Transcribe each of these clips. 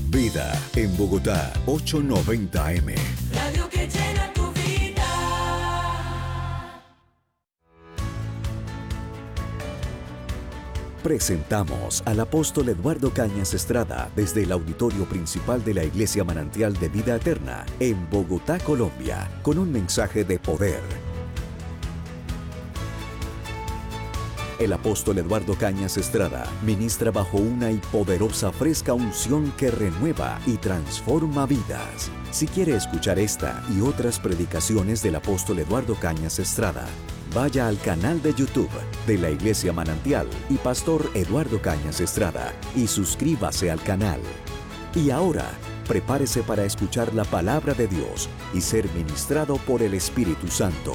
Vida en Bogotá, 890M. Radio que llena tu vida. Presentamos al apóstol Eduardo Cañas Estrada desde el auditorio principal de la Iglesia Manantial de Vida Eterna en Bogotá, Colombia, con un mensaje de poder. El apóstol Eduardo Cañas Estrada ministra bajo una y poderosa fresca unción que renueva y transforma vidas. Si quiere escuchar esta y otras predicaciones del apóstol Eduardo Cañas Estrada, vaya al canal de YouTube de la Iglesia Manantial y Pastor Eduardo Cañas Estrada y suscríbase al canal. Y ahora, prepárese para escuchar la palabra de Dios y ser ministrado por el Espíritu Santo.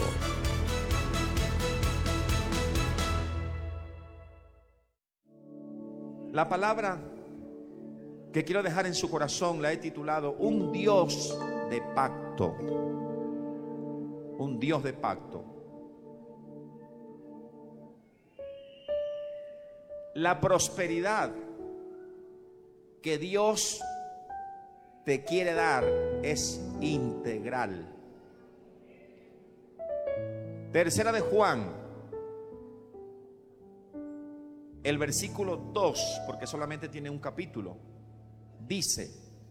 La palabra que quiero dejar en su corazón la he titulado Un Dios de pacto. Un Dios de pacto. La prosperidad que Dios te quiere dar es integral. Tercera de Juan, el versículo 2, porque solamente tiene un capítulo, dice: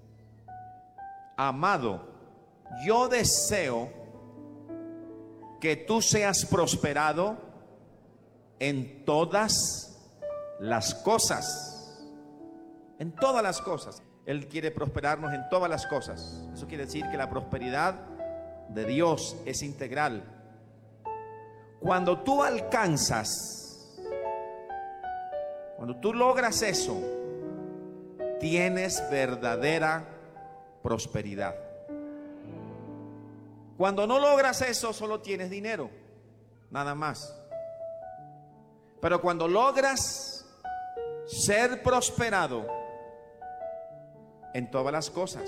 amado, yo deseo que tú seas prosperado en todas las cosas. En todas las cosas. Él quiere prosperarnos en todas las cosas. Eso quiere decir que la prosperidad de Dios es integral. Cuando tú alcanzas, cuando tú logras eso, tienes verdadera prosperidad. Cuando no logras eso, solo tienes dinero, nada más. Pero cuando logras ser prosperado en todas las cosas,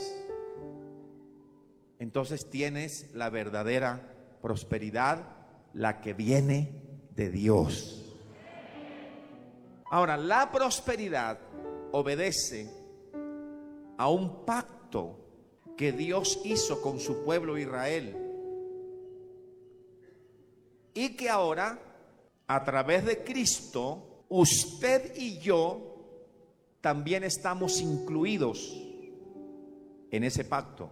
entonces tienes la verdadera prosperidad, la que viene de Dios. Ahora, la prosperidad obedece a un pacto que Dios hizo con su pueblo Israel, y que ahora, a través de Cristo, usted y yo también estamos incluidos en ese pacto.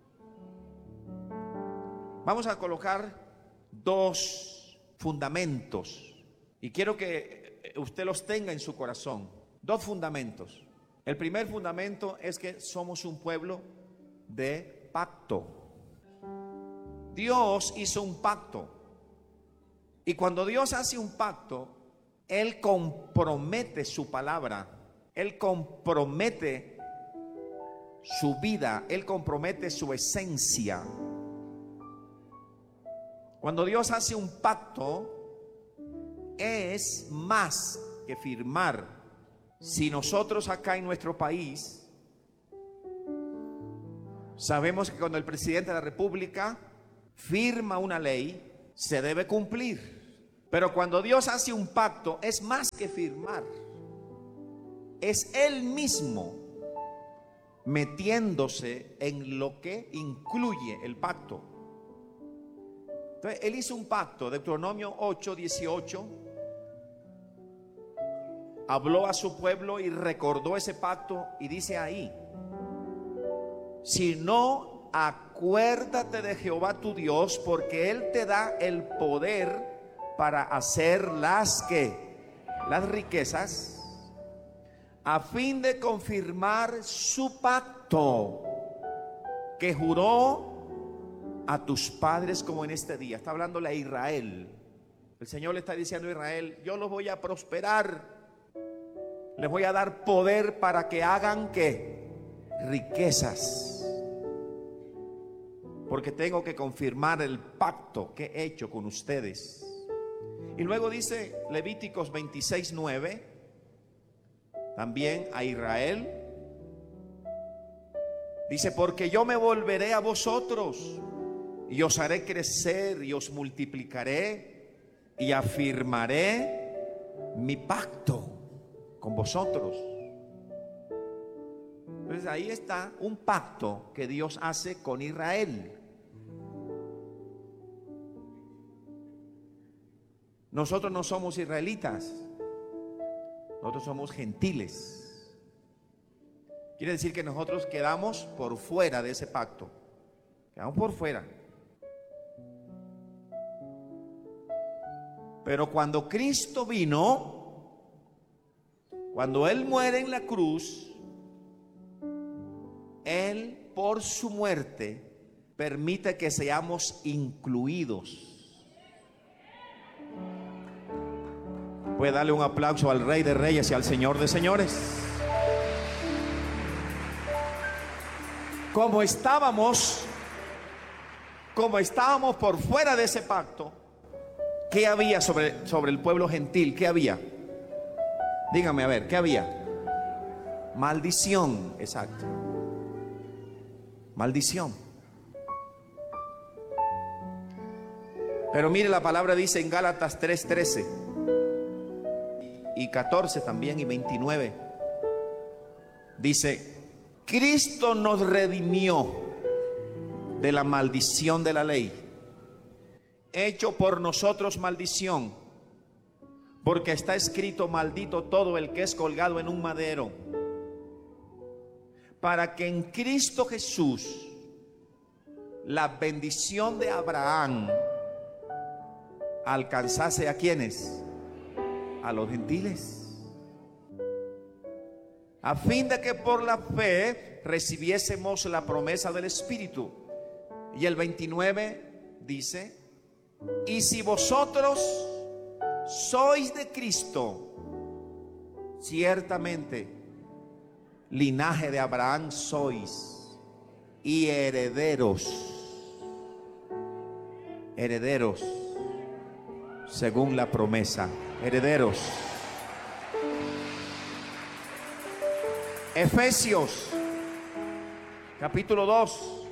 Vamos a colocar dos fundamentos y quiero que usted los tenga en su corazón. Dos fundamentos. El primer fundamento es que somos un pueblo de pacto. Dios hizo un pacto. Y cuando Dios hace un pacto, Él compromete su palabra. Él compromete su vida. Él compromete su esencia. Cuando Dios hace un pacto, es más que firmar. Si nosotros acá en nuestro país sabemos que cuando el presidente de la República firma una ley, se debe cumplir. Pero cuando Dios hace un pacto, es más que firmar. Es Él mismo metiéndose en lo que incluye el pacto. Entonces, Él hizo un pacto. Deuteronomio 8:18 habló a su pueblo y recordó ese pacto y dice ahí: si no, acuérdate de Jehová tu Dios, porque Él te da el poder para hacer las riquezas, a fin de confirmar su pacto que juró a tus padres como en este día. Está hablándole a Israel. El Señor le está diciendo a Israel: yo los voy a prosperar. Les voy a dar poder para que hagan ¿qué? Riquezas. Porque tengo que confirmar el pacto que he hecho con ustedes. Y luego dice Levíticos 26:9 también a Israel. Dice: porque yo me volveré a vosotros y os haré crecer y os multiplicaré y afirmaré mi pacto con vosotros. Entonces ahí está un pacto que Dios hace con Israel. Nosotros no somos israelitas, nosotros somos gentiles. Quiere decir que nosotros quedamos por fuera de ese pacto. Quedamos por fuera. Pero cuando Cristo vino, cuando Él muere en la cruz, Él por su muerte permite que seamos incluidos. Puede darle un aplauso al Rey de Reyes y al Señor de Señores. Como estábamos por fuera de ese pacto, ¿qué había sobre el pueblo gentil? ¿Qué había? Dígame, a ver, ¿qué había? Maldición, exacto. Maldición. Pero mire, la palabra dice en Gálatas 3:13 y 14 también y 29. Dice: Cristo nos redimió de la maldición de la ley, hecho por nosotros maldición, porque está escrito: maldito todo el que es colgado en un madero, para que en Cristo Jesús la bendición de Abraham alcanzase ¿a quiénes? A los gentiles, a fin de que por la fe recibiésemos la promesa del Espíritu. Y el 29 dice: y si vosotros sois de Cristo, ciertamente linaje de Abraham sois, y herederos según la promesa. Herederos. Efesios capítulo 2,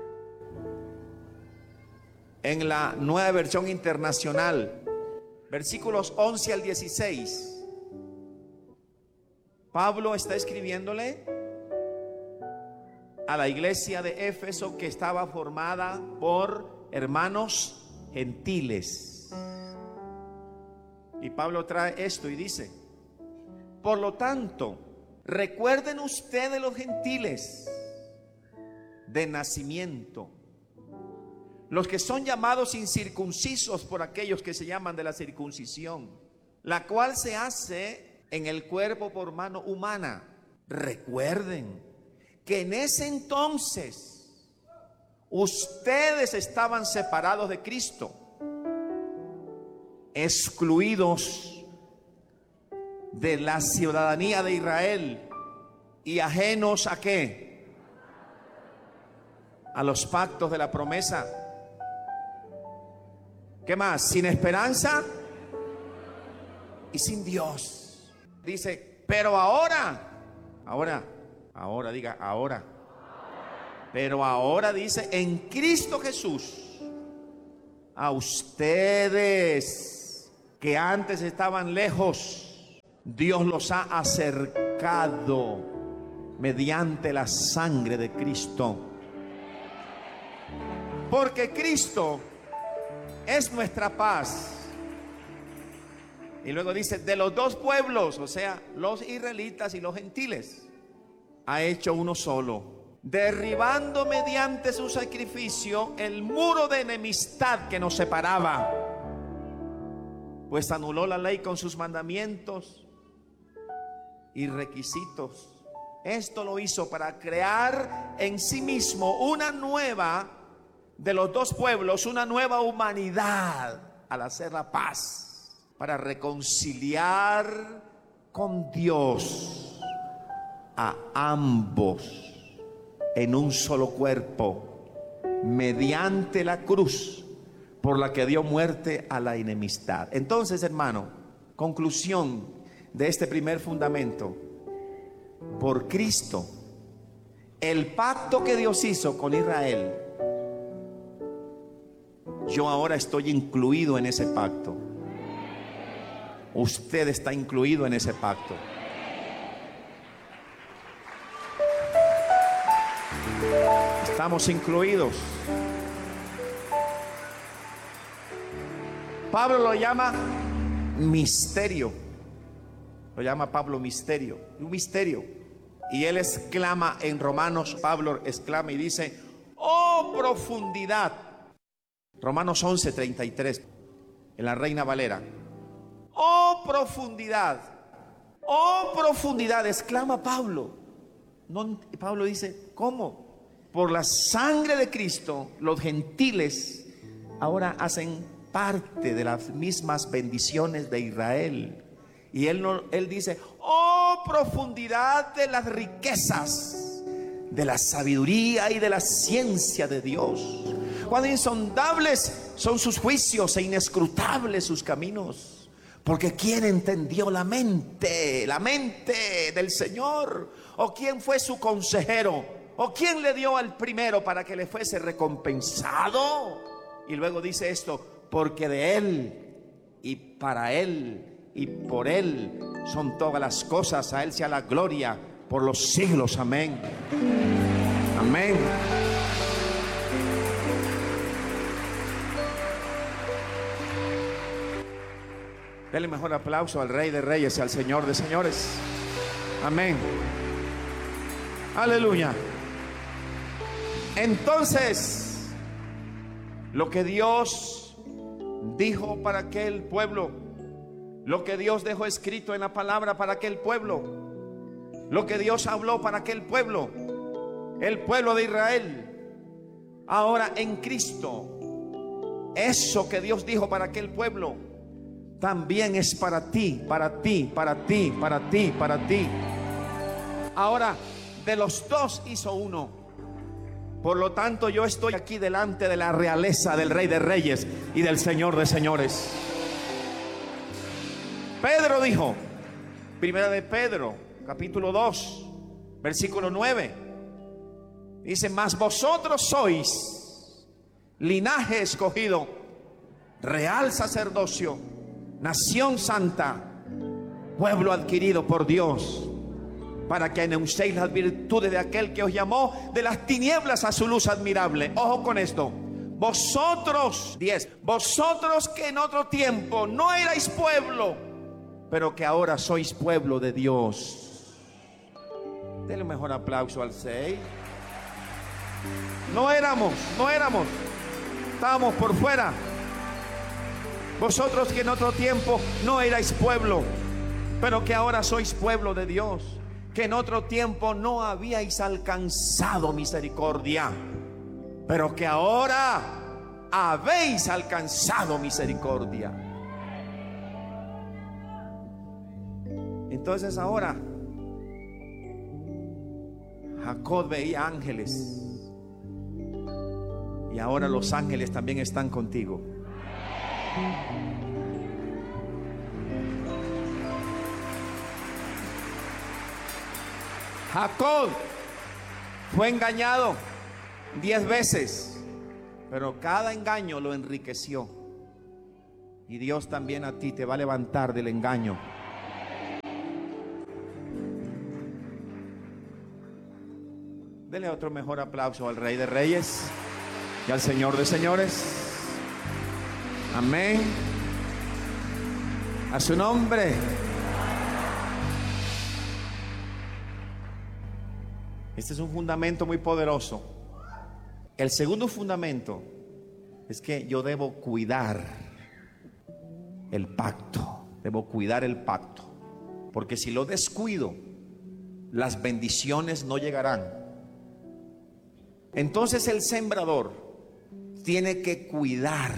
en la Nueva Versión Internacional, versículos 11 al 16. Pablo está escribiéndole a la iglesia de Éfeso, que estaba formada por hermanos gentiles. Y Pablo trae esto y dice: por lo tanto, recuerden ustedes los gentiles de nacimiento, los que son llamados incircuncisos por aquellos que se llaman de la circuncisión, la cual se hace en el cuerpo por mano humana. Recuerden que en ese entonces ustedes estaban separados de Cristo, excluidos de la ciudadanía de Israel y ajenos ¿a qué? A los pactos de la promesa. ¿Qué más? Sin esperanza y sin Dios. Dice: pero ahora, diga ahora. Pero ahora dice: en Cristo Jesús, a ustedes que antes estaban lejos, Dios los ha acercado mediante la sangre de Cristo. Porque Cristo es nuestra paz. Y luego dice: de los dos pueblos, o sea, los israelitas y los gentiles, ha hecho uno solo, derribando mediante su sacrificio el muro de enemistad que nos separaba, pues anuló la ley con sus mandamientos y requisitos. Esto lo hizo para crear en sí mismo una nueva, de los dos pueblos, una nueva humanidad, al hacer la paz, para reconciliar con Dios a ambos en un solo cuerpo, mediante la cruz por la que dio muerte a la enemistad. Entonces, hermano, conclusión de este primer fundamento: por Cristo, el pacto que Dios hizo con Israel, yo ahora estoy incluido en ese pacto. Usted está incluido en ese pacto. Estamos incluidos. Pablo lo llama misterio. Lo llama Pablo misterio. Un misterio. Y él exclama en Romanos, Pablo exclama y dice: oh profundidad. Romanos 11:33 en la Reina Valera. Oh profundidad. Oh profundidad, exclama Pablo. No, Pablo dice: ¿cómo? Por la sangre de Cristo, los gentiles ahora hacen parte de las mismas bendiciones de Israel. Y él dice: oh profundidad de las riquezas, de la sabiduría y de la ciencia de Dios. Cuán insondables son sus juicios e inescrutables sus caminos. Porque ¿quién entendió la mente del Señor? ¿O quién fue su consejero? ¿O quién le dio al primero para que le fuese recompensado? Y luego dice esto: porque de Él y para Él y por Él son todas las cosas. A Él sea la gloria por los siglos. Amén. Amén. Denle mejor aplauso al Rey de Reyes y al Señor de Señores. Amén. Aleluya. Entonces, lo que Dios dijo para aquel pueblo, lo que Dios dejó escrito en la palabra para aquel pueblo, lo que Dios habló para aquel pueblo, el pueblo de Israel, ahora en Cristo, eso que Dios dijo para aquel pueblo, también es para ti, para ti, para ti, para ti, para ti. Ahora, de los dos hizo uno. Por lo tanto, yo estoy aquí delante de la realeza del Rey de Reyes y del Señor de Señores. Pedro dijo, primera de Pedro, capítulo 2, versículo 9. Dice: mas vosotros sois linaje escogido, real sacerdocio, nación santa, pueblo adquirido por Dios, para que anunciéis las virtudes de aquel que os llamó de las tinieblas a su luz admirable. Ojo con esto. Vosotros, 10, vosotros que en otro tiempo no erais pueblo, pero que ahora sois pueblo de Dios. Denle un mejor aplauso al 6. No éramos, estábamos por fuera. Vosotros que en otro tiempo no erais pueblo, pero que ahora sois pueblo de Dios, que en otro tiempo no habíais alcanzado misericordia, pero que ahora habéis alcanzado misericordia. Entonces ahora Jacob veía ángeles, y ahora los ángeles también están contigo. Jacob fue engañado 10 veces, pero cada engaño lo enriqueció. Y Dios también a ti te va a levantar del engaño. Dele otro mejor aplauso al Rey de Reyes y al Señor de Señores. Amén. A su nombre. Este es un fundamento muy poderoso. El segundo fundamento es que yo debo cuidar el pacto. Debo cuidar el pacto. Porque si lo descuido, las bendiciones no llegarán. Entonces el sembrador tiene que cuidar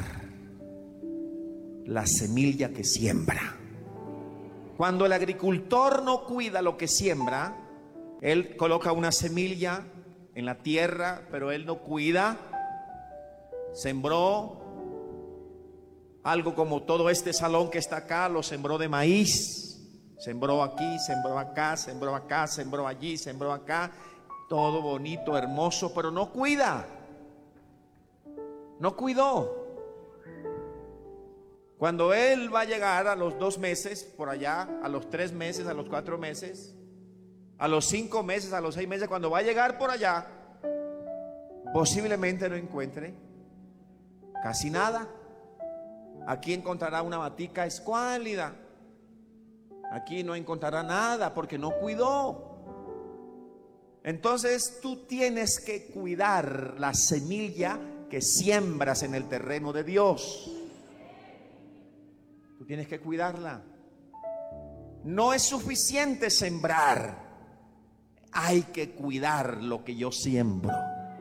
la semilla que siembra. Cuando el agricultor no cuida lo que siembra, él coloca una semilla en la tierra, pero él no cuida. Sembró algo como todo este salón que está acá, lo sembró de maíz. Sembró aquí, sembró acá, sembró acá, sembró allí, sembró acá. Todo bonito, hermoso, pero no cuida. No cuidó. Cuando él va a llegar a los 2 meses, por allá, a los 3 meses, a los 4 meses, a los 5 meses, a los 6 meses, cuando va a llegar por allá, posiblemente no encuentre casi nada. Aquí encontrará una matica escuálida. Aquí no encontrará nada porque no cuidó. Entonces tú tienes que cuidar la semilla que siembras en el terreno de Dios. Tú tienes que cuidarla. No es suficiente sembrar. Hay que cuidar lo que yo siembro.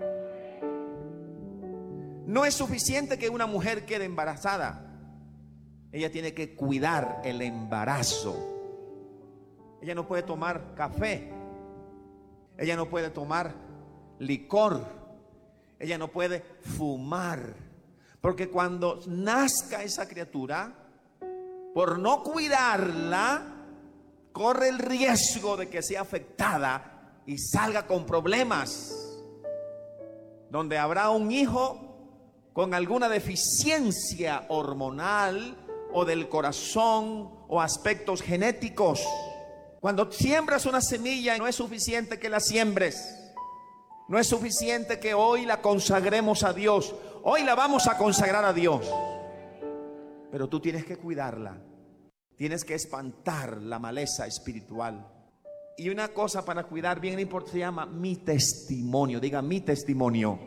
No es suficiente que una mujer quede embarazada. Ella tiene que cuidar el embarazo. Ella no puede tomar café. Ella no puede tomar licor. Ella no puede fumar. Porque cuando nazca esa criatura, por no cuidarla, corre el riesgo de que sea afectada y salga con problemas. Donde habrá un hijo con alguna deficiencia hormonal o del corazón o aspectos genéticos. Cuando siembras una semilla, no es suficiente que la siembres. No es suficiente que hoy la consagremos a Dios. Hoy la vamos a consagrar a Dios. Pero tú tienes que cuidarla. Tienes que espantar la maleza espiritual. Y una cosa para cuidar bien importante se llama mi testimonio. Diga, mi testimonio.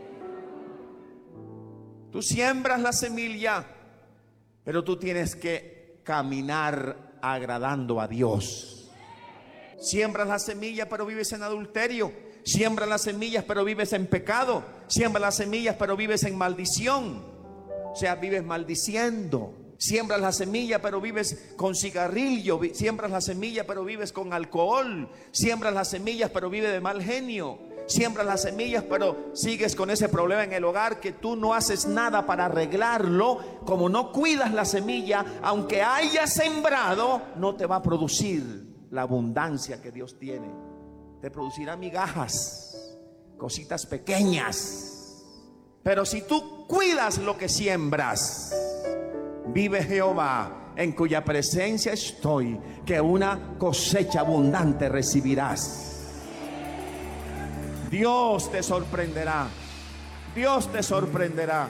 Tú siembras la semilla, pero tú tienes que caminar agradando a Dios. Siembras la semilla, pero vives en adulterio. Siembras las semillas, pero vives en pecado. Siembras las semillas, pero vives en maldición. O sea, vives maldiciendo. Siembras la semilla, pero vives con cigarrillo. Siembras la semilla, pero vives con alcohol. Siembras las semillas, pero vives de mal genio. Siembras las semillas, pero sigues con ese problema en el hogar que tú no haces nada para arreglarlo. Como no cuidas la semilla, aunque hayas sembrado, no te va a producir la abundancia que Dios tiene. Te producirá migajas, cositas pequeñas. Pero si tú cuidas lo que siembras, vive Jehová, en cuya presencia estoy, que una cosecha abundante recibirás. Dios te sorprenderá. Dios te sorprenderá.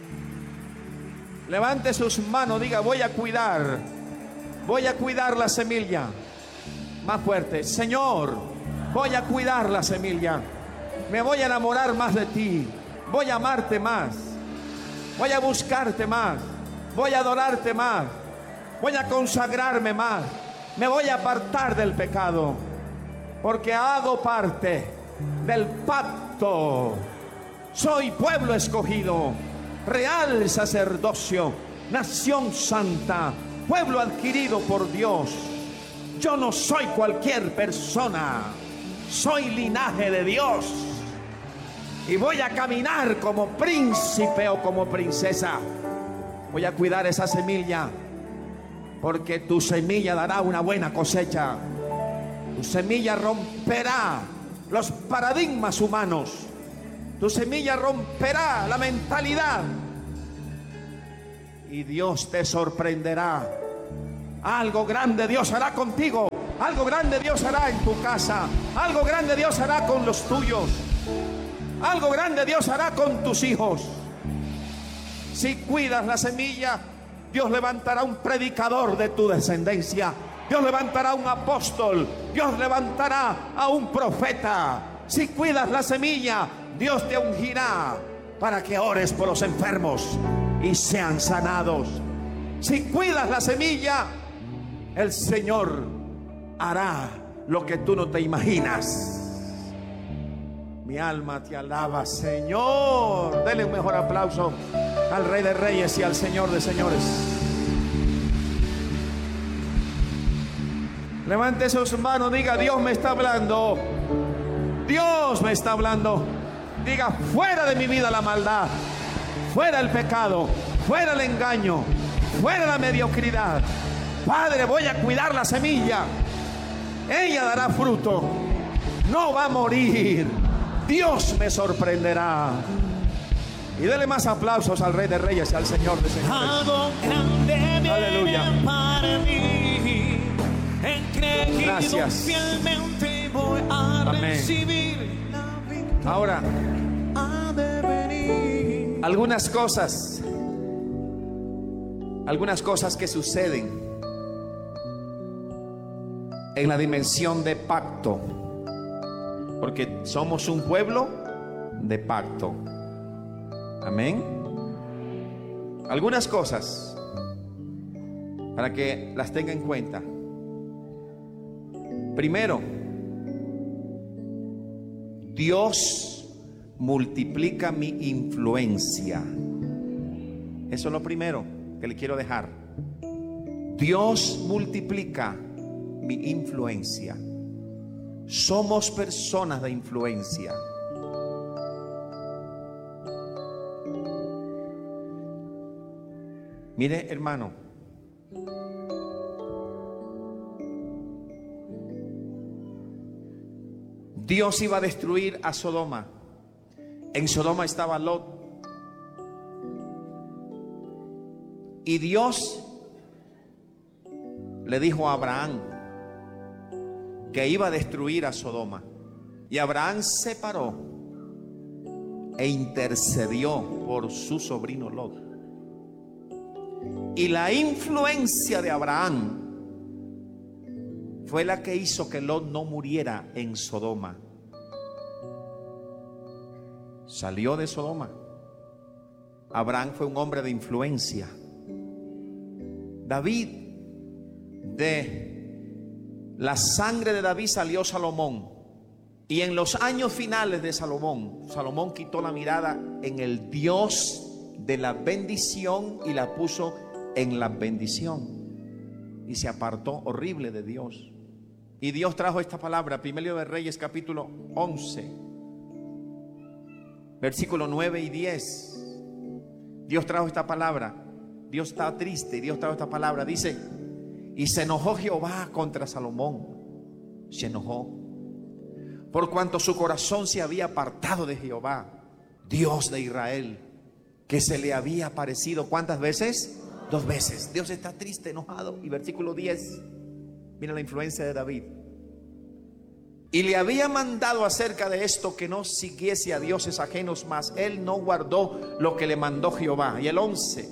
Levante sus manos, diga, voy a cuidar la semilla. Más fuerte, Señor, voy a cuidar la semilla. Me voy a enamorar más de ti. Voy a amarte más. Voy a buscarte más. Voy a adorarte más. Voy a consagrarme más. Me voy a apartar del pecado, porque hago parte del pacto. Soy pueblo escogido, real sacerdocio, nación santa, pueblo adquirido por Dios. Yo no soy cualquier persona, soy linaje de Dios. Y voy a caminar como príncipe o como princesa. Voy a cuidar esa semilla, porque tu semilla dará una buena cosecha. Tu semilla romperá los paradigmas humanos. Tu semilla romperá la mentalidad. Y Dios te sorprenderá. Algo grande Dios hará contigo. Algo grande Dios hará en tu casa. Algo grande Dios hará con los tuyos. Algo grande Dios hará con tus hijos. Si cuidas la semilla, Dios levantará un predicador de tu descendencia. Dios levantará un apóstol. Dios levantará a un profeta. Si cuidas la semilla, Dios te ungirá para que ores por los enfermos y sean sanados. Si cuidas la semilla, el Señor hará lo que tú no te imaginas. Mi alma te alaba, Señor. Dele un mejor aplauso al Rey de Reyes y al Señor de Señores. Levante sus manos, diga, Dios me está hablando. Dios me está hablando. Diga, fuera de mi vida la maldad, fuera el pecado, fuera el engaño, fuera la mediocridad. Padre, voy a cuidar la semilla. Ella dará fruto. No va a morir. Dios me sorprenderá. Y dele más aplausos al Rey de Reyes y al Señor de Señores. Algo grande viene Aleluya. para mí. En creído fielmente voy a Amén. recibir la victoria. Ahora, Algunas cosas que suceden en la dimensión de pacto, porque somos un pueblo de pacto. Amén. Algunas cosas para que las tenga en cuenta. Primero, Dios multiplica mi influencia. Eso es lo primero que le quiero dejar. Dios multiplica mi influencia. Somos personas de influencia. Mire, hermano, Dios iba a destruir a Sodoma. En Sodoma estaba Lot. Y Dios le dijo a Abraham que iba a destruir a Sodoma. Y Abraham se paró e intercedió por su sobrino Lot. Y la influencia de Abraham fue la que hizo que Lot no muriera en Sodoma. Salió de Sodoma. Abraham fue un hombre de influencia. David, de la sangre de David salió Salomón. Y en los años finales de Salomón quitó la mirada en el Dios de la bendición y la puso en la bendición. Y se apartó horrible de Dios. Y Dios trajo esta palabra, Primero de Reyes capítulo 11, versículo 9 y 10. Dios trajo esta palabra. Dios está triste y Dios trajo esta palabra. Dice: y se enojó Jehová contra Salomón. Se enojó por cuanto su corazón se había apartado de Jehová, Dios de Israel, que se le había aparecido. ¿Cuántas veces? 2 veces. Dios está triste, enojado. Y versículo 10, mira la influencia de David. Y le había mandado acerca de esto que no siguiese a dioses ajenos, mas él no guardó lo que le mandó Jehová. Y el 11,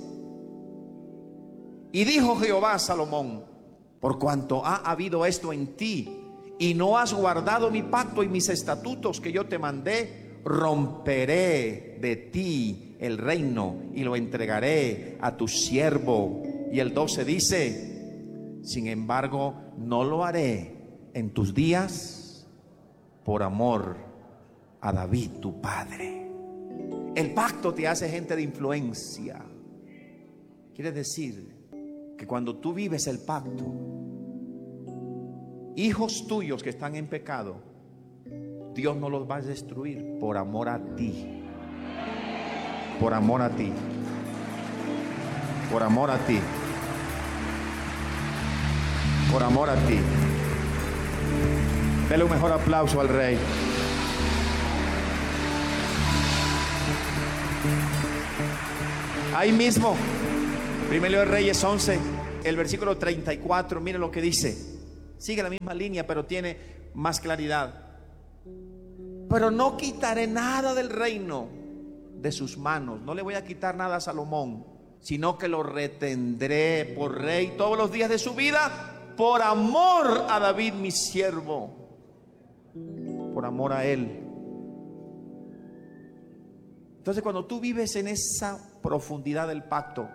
y dijo Jehová a Salomón: por cuanto ha habido esto en ti, y no has guardado mi pacto y mis estatutos que yo te mandé, romperé de ti el reino y lo entregaré a tu siervo. Y el 12 dice: sin embargo, no lo haré en tus días, por amor a David tu padre. El pacto te hace gente de influencia. Quiere decir que cuando tú vives el pacto, hijos tuyos que están en pecado, Dios no los va a destruir por amor a ti. Por amor a ti. Por amor a ti. Por amor a ti. Dele un mejor aplauso al Rey. Ahí mismo, Primero de Reyes 11, el versículo 34, mire lo que dice. Sigue la misma línea, pero tiene más claridad. Pero no quitaré nada del reino de sus manos. No le voy a quitar nada a Salomón, sino que lo retendré por rey todos los días de su vida, por amor a David mi siervo. Por amor a él. Entonces, cuando tú vives en esa profundidad del pacto,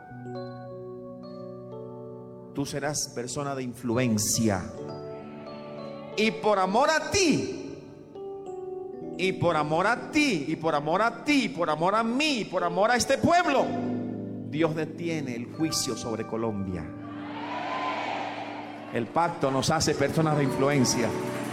tú serás persona de influencia. Y por amor a ti, y por amor a ti, y por amor a ti, y por amor a mí, y por amor a este pueblo, Dios detiene el juicio sobre Colombia. El pacto nos hace personas de influencia.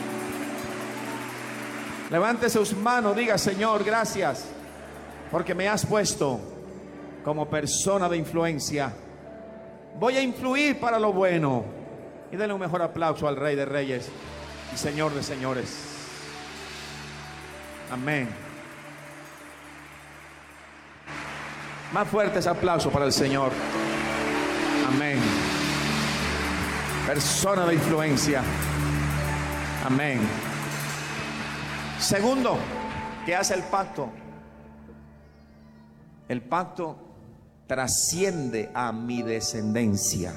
Levante sus manos, diga: Señor, gracias, porque me has puesto como persona de influencia. Voy a influir para lo bueno. Y denle un mejor aplauso al Rey de Reyes y Señor de Señores. Amén. Más fuerte ese aplauso para el Señor. Amén. Persona de influencia. Amén. Segundo, ¿qué hace el pacto? El pacto trasciende a mi descendencia.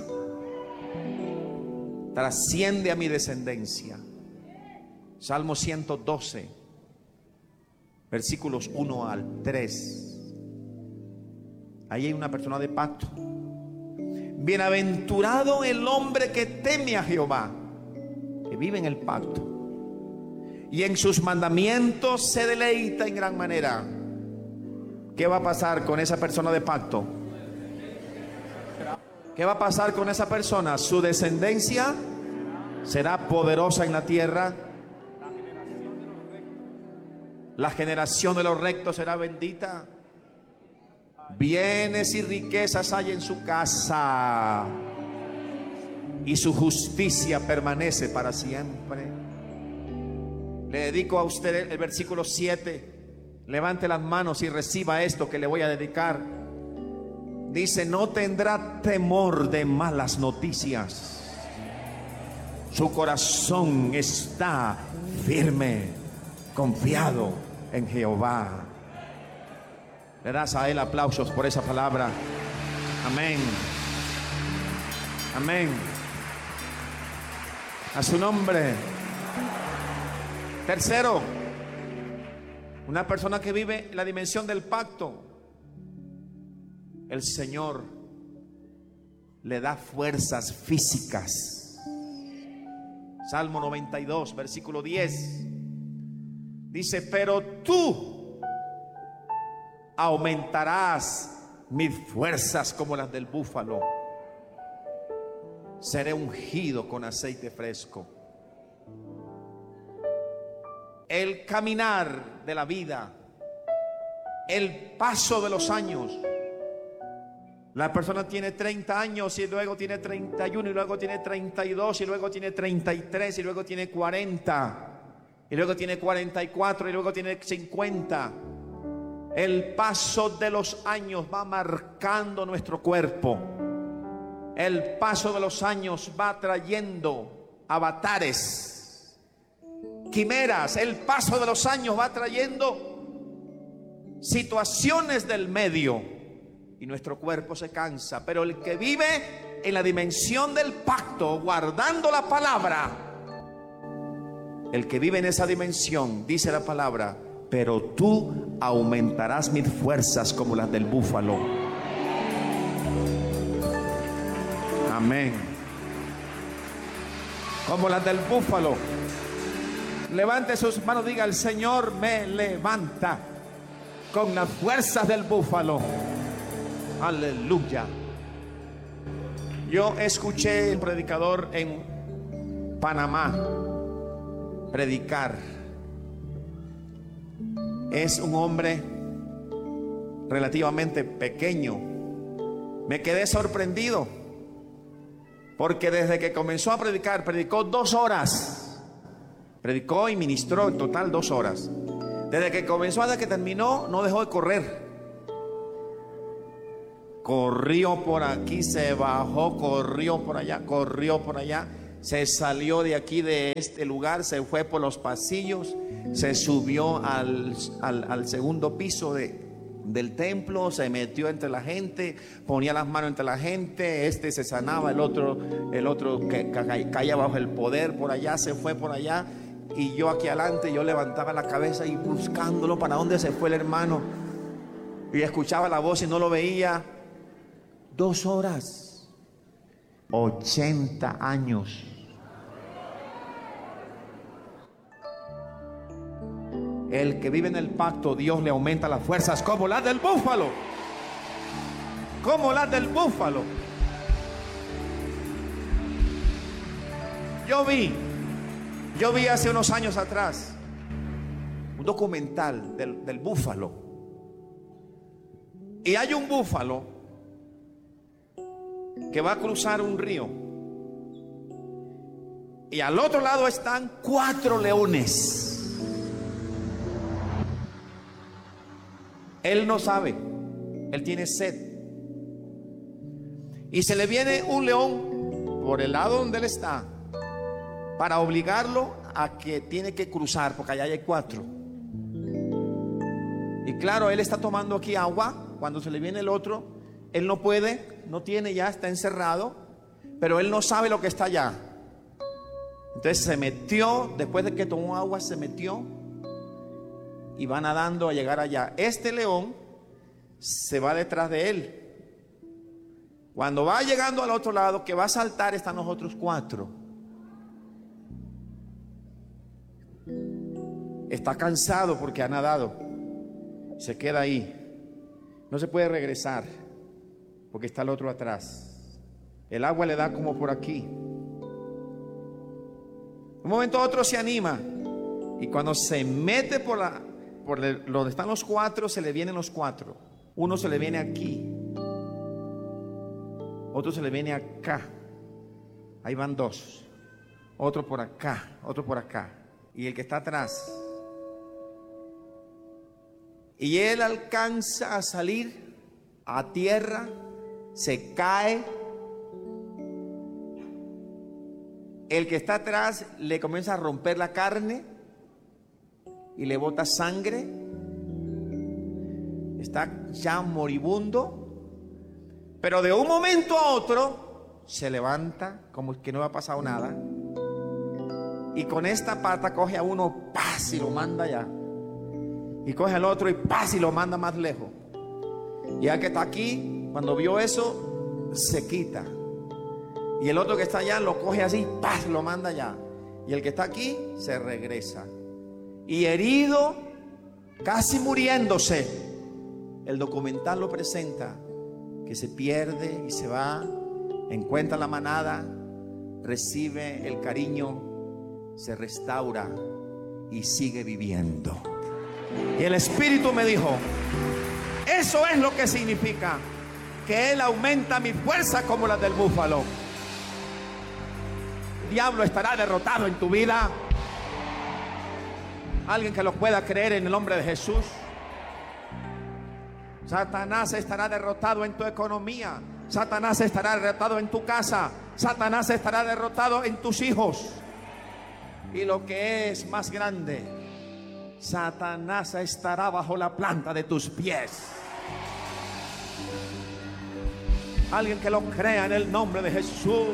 Trasciende a mi descendencia. Salmo 112, versículos 1 al 3. Ahí hay una persona de pacto. Bienaventurado el hombre que teme a Jehová, que vive en el pacto, y en sus mandamientos se deleita en gran manera. ¿Qué va a pasar con esa persona de pacto? ¿Qué va a pasar con esa persona? Su descendencia será poderosa en la tierra. La generación de los rectos será bendita. Bienes y riquezas hay en su casa, y su justicia permanece para siempre. Le dedico a usted el versículo 7. Levante las manos y reciba esto que le voy a dedicar. Dice: no tendrá temor de malas noticias. Su corazón está firme, confiado en Jehová. Le das a él aplausos por esa palabra. Amén. Amén. A su nombre. Tercero, una persona que vive la dimensión del pacto, el Señor le da fuerzas físicas. Salmo 92, versículo 10. Dice: pero tú aumentarás mis fuerzas como las del búfalo. Seré ungido con aceite fresco. El caminar de la vida, el paso de los años. La persona tiene 30 años y luego tiene 31 y luego tiene 32 y luego tiene 33 y luego tiene 40 y luego tiene 44 y luego tiene 50. El paso de los años va marcando nuestro cuerpo. El paso de los años va trayendo avatares, quimeras. El paso de los años va trayendo situaciones del medio y nuestro cuerpo se cansa. Pero el que vive en la dimensión del pacto, guardando la palabra, el que vive en esa dimensión, dice la palabra: pero tú aumentarás mis fuerzas como las del búfalo. Amén. Como las del búfalo. Levante sus manos, diga: el Señor me levanta con las fuerzas del búfalo. Aleluya. Yo escuché el predicador en Panamá predicar. Es un hombre relativamente pequeño. Me quedé sorprendido porque desde que comenzó a predicar, predicó 2 horas. Predicó y ministró en total 2 horas. Desde que comenzó hasta que terminó, no dejó de correr. Corrió por aquí, se bajó, corrió por allá, se salió de aquí, de este lugar, se fue por los pasillos, se subió al segundo piso del templo, se metió entre la gente, ponía las manos entre la gente, se sanaba, el otro que caía bajo el poder, por allá, se fue por allá. Y yo aquí adelante, yo levantaba la cabeza y buscándolo, para dónde se fue el hermano, y escuchaba la voz y no lo veía. 2 horas, 80 años. El que vive en el pacto, Dios le aumenta las fuerzas como las del búfalo. Como las del búfalo. Yo vi hace unos años atrás un documental del búfalo. Y hay un búfalo que va a cruzar un río, y al otro lado están 4 leones. Él no sabe, él tiene sed, y se le viene un león por el lado donde él está para obligarlo a que tiene que cruzar, porque allá hay 4. Y claro, él está tomando aquí agua cuando se le viene el otro, él no puede, no tiene ya, está encerrado, pero él no sabe lo que está allá. Entonces se metió, después de que tomó agua, se metió y va nadando a llegar allá. Este león se va detrás de él. Cuando va llegando al otro lado, que va a saltar, están los otros 4. Está cansado porque ha nadado. Se queda ahí. No se puede regresar porque está el otro atrás. El agua le da como por aquí. Un momento a otro se anima. Y cuando se mete por donde están los 4, se le vienen los 4. Uno se le viene aquí. Otro se le viene acá. Ahí van 2. Otro por acá, otro por acá. Y el que está atrás. Y él alcanza a salir a tierra, se cae. El que está atrás le comienza a romper la carne y le bota sangre. Está ya moribundo. Pero de un momento a otro se levanta como que no ha pasado nada. Y con esta pata coge a uno, ¡paz! Y lo manda allá. Y coge al otro y ¡paz! Y lo manda más lejos. Y el que está aquí, cuando vio eso, se quita. Y el otro que está allá lo coge así, ¡paz! Lo manda allá. Y el que está aquí se regresa. Y herido, casi muriéndose, el documental lo presenta, que se pierde y se va, encuentra la manada, recibe el cariño, se restaura y sigue viviendo. Y el Espíritu me dijo, eso es lo que significa que Él aumenta mi fuerza como la del búfalo. El diablo estará derrotado en tu vida. Alguien que lo pueda creer en el nombre de Jesús. Satanás estará derrotado en tu economía. Satanás estará derrotado en tu casa. Satanás estará derrotado en tus hijos. Y lo que es más grande, Satanás estará bajo la planta de tus pies. Alguien que lo crea en el nombre de Jesús,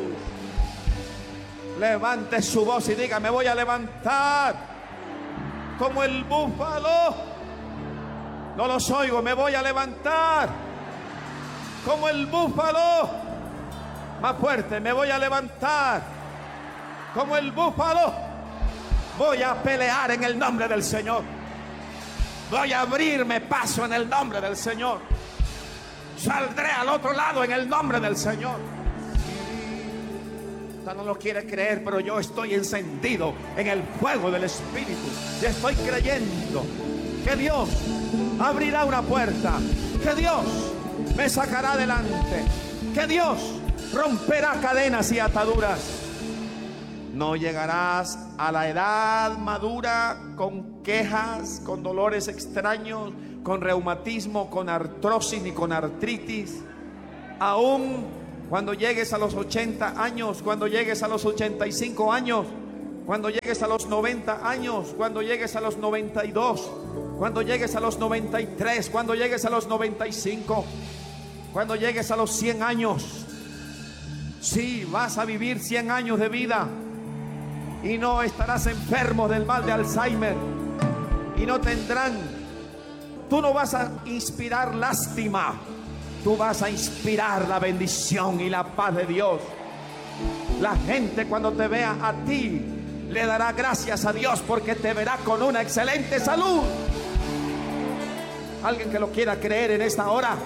levante su voz y diga: me voy a levantar como el búfalo. No los oigo. Me voy a levantar como el búfalo. Más fuerte. Me voy a levantar como el búfalo. Voy a pelear en el nombre del Señor. Voy a abrirme paso en el nombre del Señor. Saldré al otro lado en el nombre del Señor. Usted no lo quiere creer, pero yo estoy encendido en el fuego del Espíritu. Y estoy creyendo que Dios abrirá una puerta, que Dios me sacará adelante, que Dios romperá cadenas y ataduras. No llegarás a la edad madura con quejas, con dolores extraños, con reumatismo, con artrosis ni con artritis. Aún cuando llegues a los 80 años, cuando llegues a los 85 años, cuando llegues a los 90 años, cuando llegues a los 92, cuando llegues a los 93, cuando llegues a los 95, cuando llegues a los 100 años. Sí, vas a vivir 100 años de vida y no estarás enfermo del mal de Alzheimer y no tendrán. Tú no vas a inspirar lástima, tú vas a inspirar la bendición y la paz de Dios. La gente cuando te vea a ti le dará gracias a Dios porque te verá con una excelente salud. Alguien que lo quiera creer en esta hora.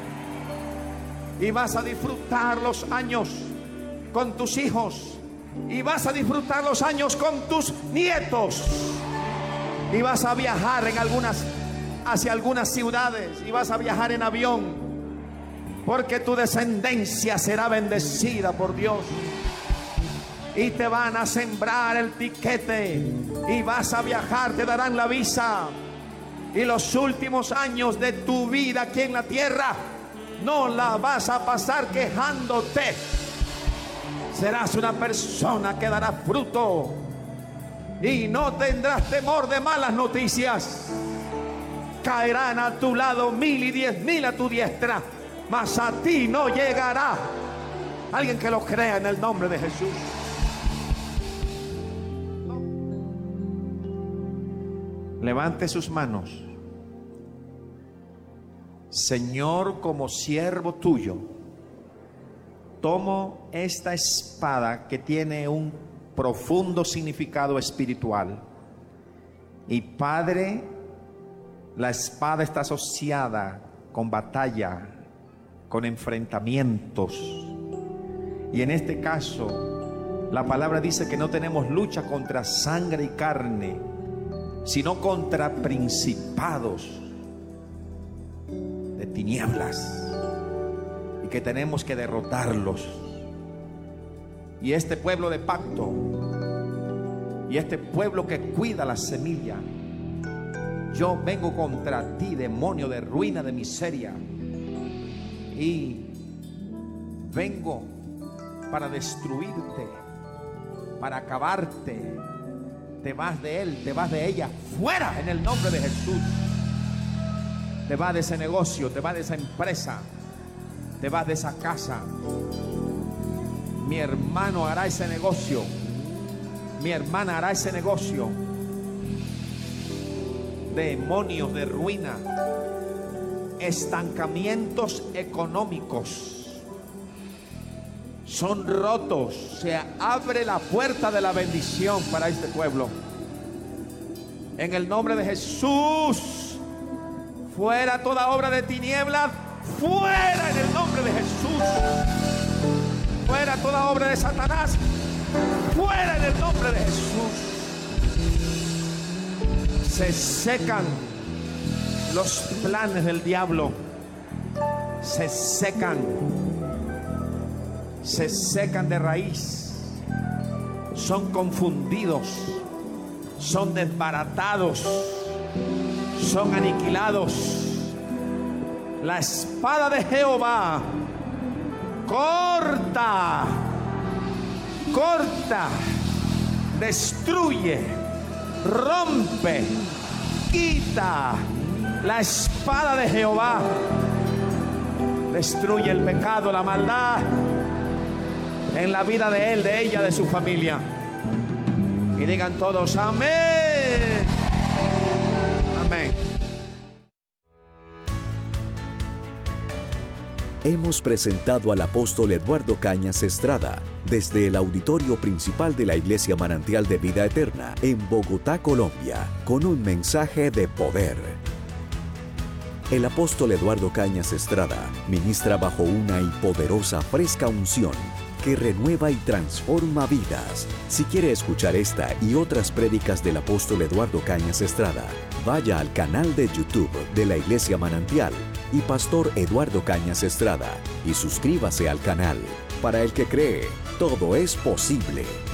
Y vas a disfrutar los años con tus hijos. Y vas a disfrutar los años con tus nietos. Y vas a viajar hacia algunas ciudades. Y vas a viajar en avión. Porque tu descendencia será bendecida por Dios. Y te van a sembrar el tiquete. Y vas a viajar, te darán la visa. Y los últimos años de tu vida aquí en la tierra no la vas a pasar quejándote. Serás una persona que dará fruto y no tendrás temor de malas noticias. caerán a tu lado 1000 y 10,000 a tu diestra, mas a ti no llegará. Alguien que lo crea en el nombre de Jesús. Levante sus manos. Señor, como siervo tuyo, tomo esta espada que tiene un profundo significado espiritual. Y Padre, la espada está asociada con batalla, con enfrentamientos. Y en este caso, la palabra dice que no tenemos lucha contra sangre y carne, sino contra principados de tinieblas, y que tenemos que derrotarlos. Y este pueblo de pacto, y este pueblo que cuida la semilla, yo vengo contra ti, demonio de ruina, de miseria, y vengo para destruirte, para acabarte. Te vas de él, te vas de ella, fuera en el nombre de Jesús. Te vas de ese negocio, te vas de esa empresa, te vas de esa casa. Mi hermano hará ese negocio, mi hermana hará ese negocio. Demonios de ruina, estancamientos económicos son rotos. Se abre la puerta de la bendición para este pueblo. En el nombre de Jesús, fuera toda obra de tinieblas, fuera en el nombre de Jesús. Fuera toda obra de Satanás, fuera en el nombre de Jesús. Se secan los planes del diablo, se secan de raíz, son confundidos, son desbaratados, son aniquilados. La espada de Jehová corta, destruye, rompe, quita. La espada de Jehová destruye el pecado, la maldad en la vida de él, de ella, de su familia. Y digan todos amén. Amén. Hemos presentado al apóstol Eduardo Cañas Estrada desde el auditorio principal de la Iglesia Manantial de Vida Eterna en Bogotá, Colombia, con un mensaje de poder. El apóstol Eduardo Cañas Estrada ministra bajo una y poderosa fresca unción que renueva y transforma vidas. Si quiere escuchar esta y otras prédicas del apóstol Eduardo Cañas Estrada, vaya al canal de YouTube de la Iglesia Manantial y Pastor Eduardo Cañas Estrada y suscríbase al canal. Para el que cree, todo es posible.